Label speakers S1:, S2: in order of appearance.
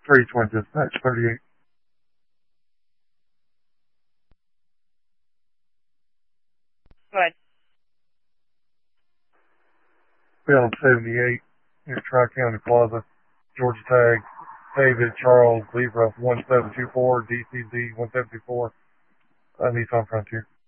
S1: 320, dispatch 38.
S2: Go ahead.
S1: Film 78, near Tri-County Plaza, Georgia tag, David Charles Libra 1724, DCZ 174, Nissan Frontier.